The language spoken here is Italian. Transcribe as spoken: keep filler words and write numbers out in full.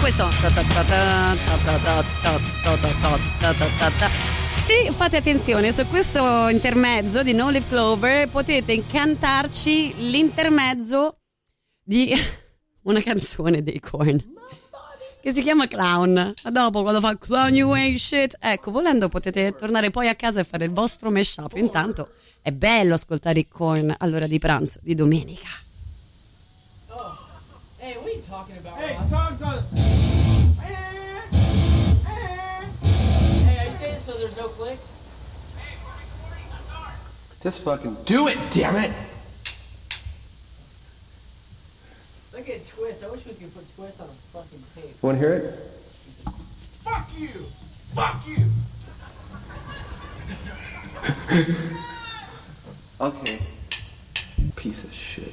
questo. Se fate attenzione, su questo intermezzo di No Leaf Clover potete cantarci l'intermezzo di una canzone dei Korn che si chiama Clown. Ma dopo, quando fa Clown You Ain't Shit, ecco, volendo potete tornare poi a casa e fare il vostro mashup. Intanto è bello ascoltare i Korn all'ora di pranzo di domenica. Oh. Hey, what are you talking about? Hey, talk to Hey, are you saying so there's no clicks? Just fucking do it, damn it! Look at Twist. I wish we could put Twist on a fucking tape. Want to hear it? Fuck you! Fuck you! Okay. Piece of shit.